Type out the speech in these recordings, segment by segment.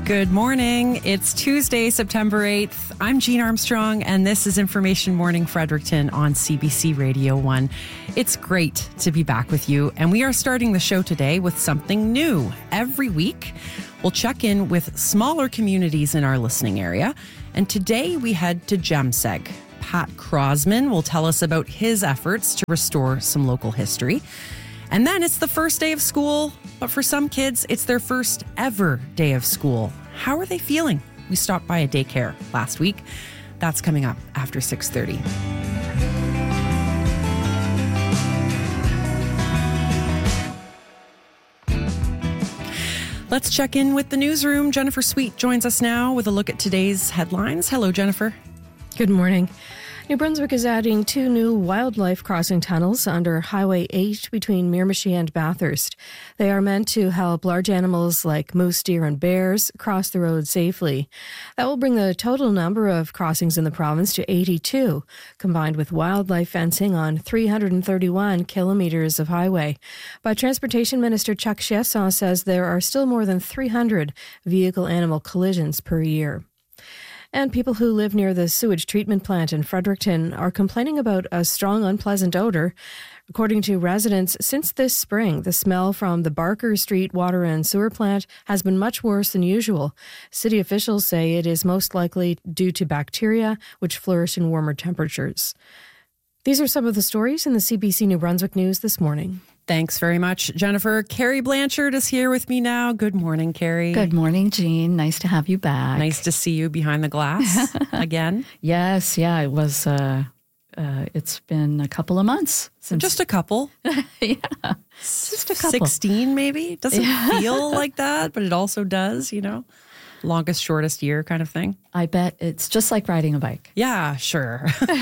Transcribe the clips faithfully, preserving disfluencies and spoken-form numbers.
Good morning. It's Tuesday, September eighth. I'm Jean Armstrong, and this is Information Morning Fredericton on C B C Radio one. It's great to be back with you, and we are starting the show today with something new. Every week, we'll check in with smaller communities in our listening area, and today we head to Jemseg. Pat Crosman will tell us about his efforts to restore some local history. And then it's the first day of school, but for some kids, it's their first ever day of school. How are they feeling? We stopped by a daycare last week. That's coming up after six thirty. Let's check in with the newsroom. Jennifer Sweet joins us now with a look at today's headlines. Hello, Jennifer. Good morning. New Brunswick is adding two new wildlife crossing tunnels under Highway eight between Miramichi and Bathurst. They are meant to help large animals like moose, deer, and bears cross the road safely. That will bring the total number of crossings in the province to eighty-two, combined with wildlife fencing on three hundred thirty-one kilometres of highway. But Transportation Minister Chuck Chiasson says there are still more than three hundred vehicle-animal collisions per year. And people who live near the sewage treatment plant in Fredericton are complaining about a strong, unpleasant odor. According to residents, since this spring, the smell from the Barker Street water and sewer plant has been much worse than usual. City officials say it is most likely due to bacteria, which flourish in warmer temperatures. These are some of the stories in the C B C New Brunswick News this morning. Thanks very much, Jennifer. Carrie Blanchard is here with me now. Good morning, Carrie. Good morning, Jean. Nice to have you back. Nice to see you behind the glass again. Yes, yeah, it was, uh, uh, it's been a couple of months. Since Just a couple. yeah, just a couple. sixteen maybe? It doesn't feel like that, but it also does, you know. Longest, shortest year kind of thing. I bet it's just like riding a bike. Yeah, sure.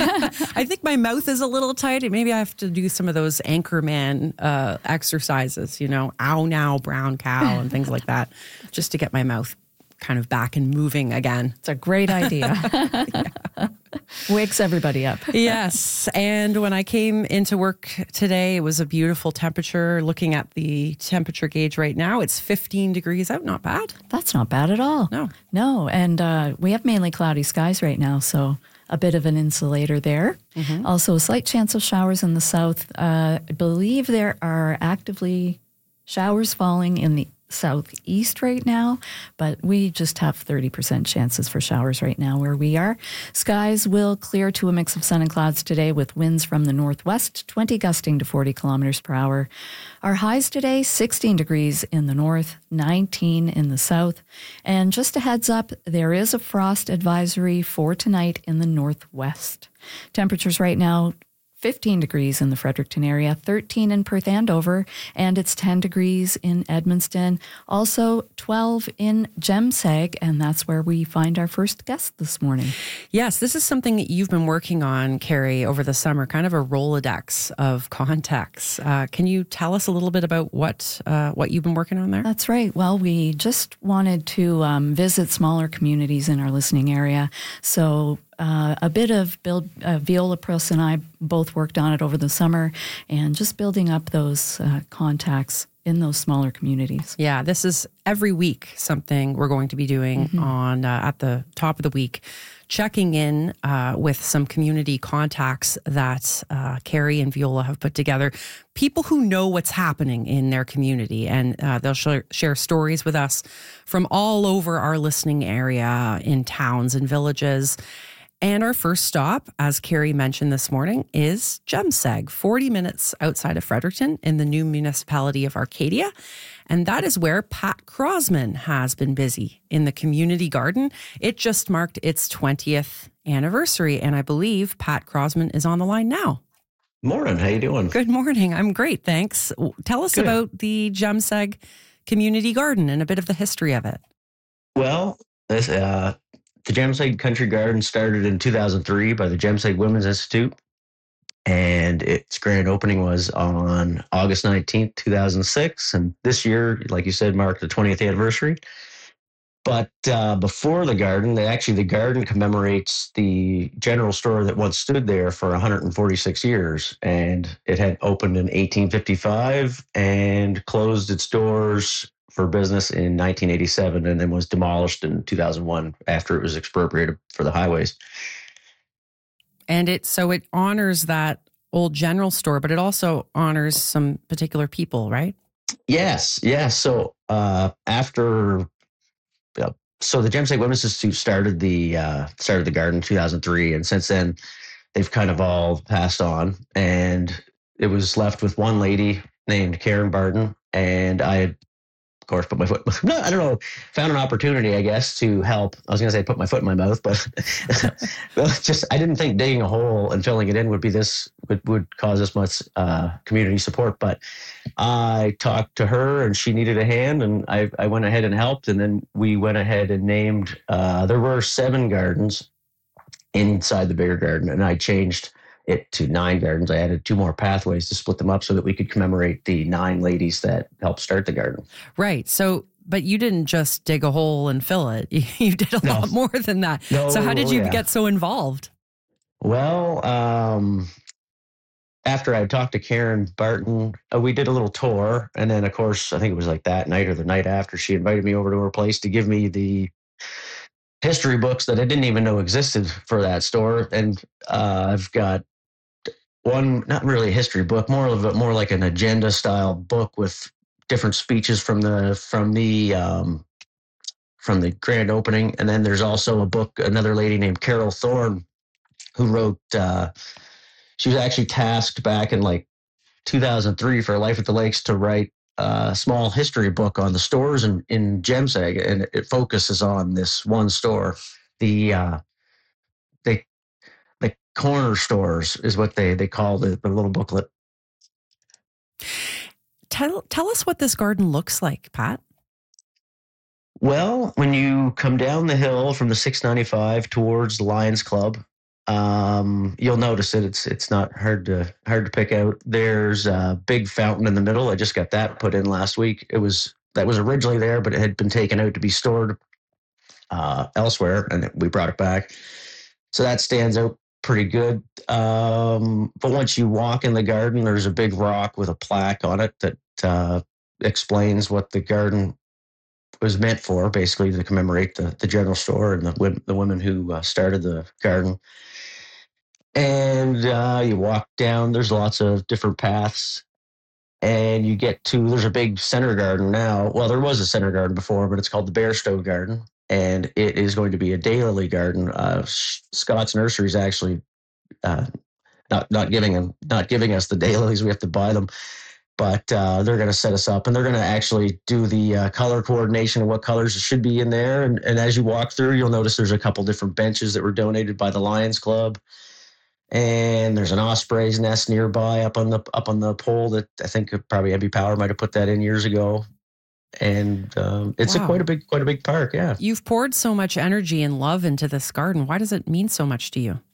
I think my mouth is a little tight. Maybe I have to do some of those Anchorman uh, exercises, you know, ow now, brown cow and things like that, just to get my mouth kind of back and moving again. It's a great idea. yeah. Wakes everybody up. Yes. And when I came into work today, it was a beautiful temperature. Looking at the temperature gauge right now, it's fifteen degrees out. Not bad. That's not bad at all. No. No. And uh, we have mainly cloudy skies right now, so a bit of an insulator there. Mm-hmm. Also, a slight chance of showers in the south. Uh, I believe there are actively showers falling in the southeast right now, but we just have thirty percent chances for showers right now where we are. Skies will clear to a mix of sun and clouds today with winds from the northwest, twenty gusting to forty kilometers per hour. Our highs today, sixteen degrees in the north, nineteen in the south. And just a heads up, there is a frost advisory for tonight in the northwest. Temperatures right now, fifteen degrees in the Fredericton area, thirteen in Perth Andover, and it's ten degrees in Edmundston. Also twelve in Jemseg, and that's where we find our first guest this morning. Yes, this is something that you've been working on, Carrie, over the summer, kind of a Rolodex of contacts. Uh, can you tell us a little bit about what uh, what you've been working on there? That's right. Well, we just wanted to um, visit smaller communities in our listening area. So Uh, a bit of build, uh, Viola Pruss and I both worked on it over the summer and just building up those uh, contacts in those smaller communities. Yeah, this is every week something we're going to be doing mm-hmm. on uh, at the top of the week, checking in uh, with some community contacts that uh, Carrie and Viola have put together. People who know what's happening in their community, and uh, they'll sh- share stories with us from all over our listening area in towns and villages. And our first stop, as Carrie mentioned this morning, is Jemseg, forty minutes outside of Fredericton in the new municipality of Arcadia. And that is where Pat Crosman has been busy in the community garden. It just marked its twentieth anniversary. And I believe Pat Crosman is on the line now. Morning. How you doing? Good morning. I'm great. Thanks. Tell us Good. about the Jemseg community garden and a bit of the history of it. Well, this, uh, the Jemseg Country Garden started in two thousand three by the Jemseg Women's Institute, and its grand opening was on August nineteenth, two thousand six. And this year, like you said, marked the twentieth anniversary. But uh, before the garden, they actually the garden commemorates the general store that once stood there for one hundred forty-six years, and it had opened in eighteen fifty-five and closed its doors for business in nineteen eighty-seven and then was demolished in two thousand one after it was expropriated for the highways. And it so it honors that old general store, but it also honors some particular people, right? Yes, yes. So uh, after, uh, so the Gem State Women's Institute started the uh, started the garden in two thousand three, and since then they've kind of all passed on, and it was left with one lady named Karen Barton, and I had, of course, put my foot, no, I don't know, found an opportunity, I guess, to help. I was going to say put my foot in my mouth, but well, just, I didn't think digging a hole and filling it in would be this, would, would cause this much uh, community support. But I talked to her and she needed a hand, and I, I went ahead and helped. And then we went ahead and named, uh, there were seven gardens inside the bigger garden, and I changed it to nine gardens. I added two more pathways to split them up so that we could commemorate the nine ladies that helped start the garden. Right. So, but you didn't just dig a hole and fill it. You did a no. lot more than that. No, so how did you yeah. get so involved? Well, um, after I talked to Karen Barton, uh, we did a little tour. And then, of course, I think it was like that night or the night after, she invited me over to her place to give me the history books that I didn't even know existed for that store. And uh, I've got one, not really a history book, more of a, more like an agenda style book with different speeches from the from the um, from the grand opening. And then there's also a book, another lady named Carol Thorne, who wrote. Uh, she was actually tasked back in like two thousand three for Life at the Lakes to write a small history book on the stores in in Gemseg, and it focuses on this one store, the uh, they. The corner stores is what they, they call the, the little booklet. Tell tell us what this garden looks like, Pat. Well, when you come down the hill from the six ninety-five towards the Lions Club, um, you'll notice it. It's it's not hard to hard to pick out. There's a big fountain in the middle. I just got that put in last week. It was that was originally there, but it had been taken out to be stored uh, elsewhere, and we brought it back. So that stands out pretty good. Um, but once you walk in the garden, there's a big rock with a plaque on it that uh, explains what the garden was meant for, basically to commemorate the, the general store and the, the women who uh, started the garden. And uh, you walk down, there's lots of different paths, and you get to, there's a big center garden now. Well, there was a center garden before, but it's called the Bairstow Garden. And it is going to be a daily garden. Uh, Scott's Nursery is actually uh, not not giving them not giving us the dailies. We have to buy them, but uh, they're going to set us up, and they're going to actually do the uh, color coordination of what colors should be in there. And, and as you walk through, you'll notice there's a couple different benches that were donated by the Lions Club, and there's an osprey's nest nearby up on the up on the pole that I think probably Ebby Power might have put that in years ago. And um, it's wow. a quite a big, quite a big park. Yeah. You've poured so much energy and love into this garden. Why does it mean so much to you?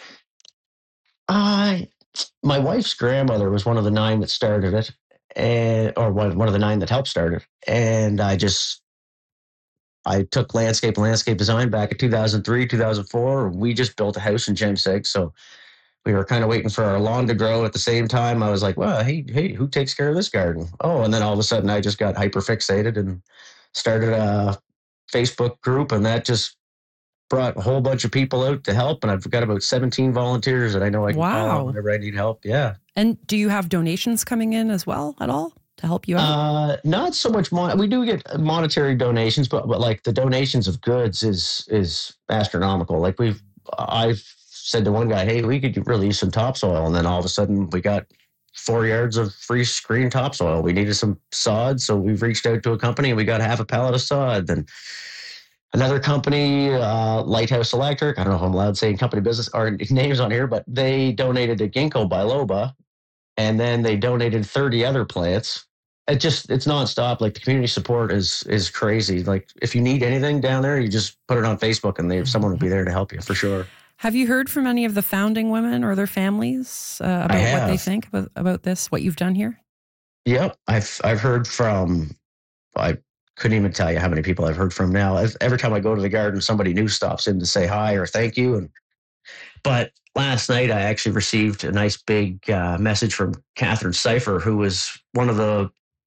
I, my wife's grandmother was one of the nine that started it, and or one one of the nine that helped start it. And I just, I took landscape and landscape design back in two thousand three, two thousand four. We just built a house in Gemseg, so we were kind of waiting for our lawn to grow at the same time. I was like, well, hey, hey, who takes care of this garden? Oh, and then all of a sudden I just got hyper fixated and started a Facebook group, and that just brought a whole bunch of people out to help. And I've got about seventeen volunteers that I know I can wow. call whenever I need help. Yeah. And do you have donations coming in as well at all to help you out? Uh, not so much. Mon- we do get monetary donations, but, but like the donations of goods is, is astronomical. Like we've, I've, said to one guy, hey, we could really use some topsoil. And then all of a sudden we got four yards of free screen topsoil. We needed some sod. So we've reached out to a company and we got half a pallet of sod. Then another company, uh, Lighthouse Electric, I don't know if I'm allowed to say company business or names on here, but they donated to Ginkgo biloba. And then they donated thirty other plants. It just, it's nonstop. Like the community support is, is crazy. Like if you need anything down there, you just put it on Facebook and they, someone will be there to help you for sure. Have you heard from any of the founding women or their families uh, about what they think about, about this, what you've done here? Yep. I've I've heard from, I couldn't even tell you how many people I've heard from now. Every time I go to the garden, somebody new stops in to say hi or thank you. And But last night, I actually received a nice big uh, message from Catherine Cipher, who was one of the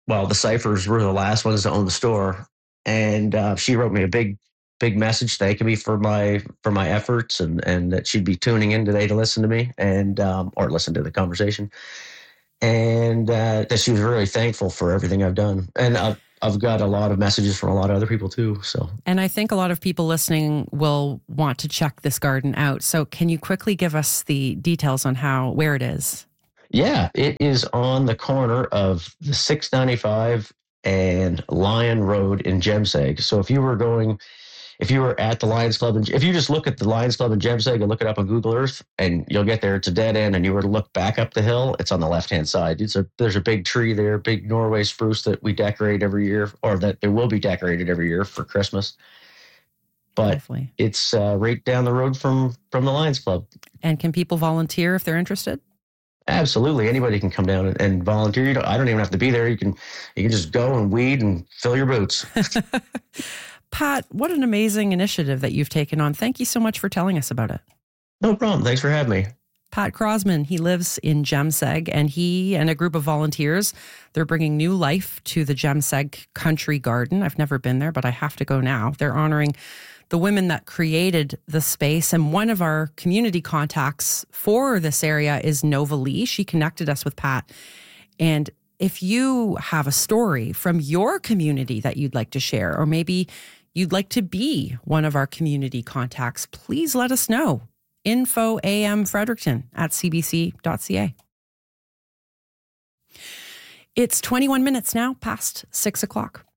well, the Ciphers were the last ones to own the store. And uh, she wrote me a big, big message thanking me for my for my efforts, and and that she'd be tuning in today to listen to me and um, or listen to the conversation, and uh, that she was really thankful for everything I've done. And I've I've got a lot of messages from a lot of other people too. So, and I think a lot of people listening will want to check this garden out. So, can you quickly give us the details on how where it is? Yeah, it is on the corner of the six ninety-five and Lion Road in Jemseg. So if you were going, if you were at the Lions Club, and if you just look at the Lions Club in Jemseg and look it up on Google Earth, and you'll get there. It's a dead end, and you were to look back up the hill, it's on the left-hand side. It's a there's a big tree there, big Norway spruce that we decorate every year, or that it will be decorated every year for Christmas. But Hopefully. It's uh, right down the road from from the Lions Club. And can people volunteer if they're interested? Absolutely, anybody can come down and, and volunteer. You don't, I don't even have to be there. You can you can just go and weed and fill your boots. Pat, what an amazing initiative that you've taken on. Thank you so much for telling us about it. No problem. Thanks for having me. Pat Crosman, he lives in Jemseg, and he and a group of volunteers, they're bringing new life to the Jemseg Country Garden. I've never been there, but I have to go now. They're honoring the women that created the space. And one of our community contacts for this area is Nova Lee. She connected us with Pat. And if you have a story from your community that you'd like to share, or maybe you'd like to be one of our community contacts, please let us know. Info A M Fredericton at c b c dot c a. It's twenty-one minutes now past six o'clock.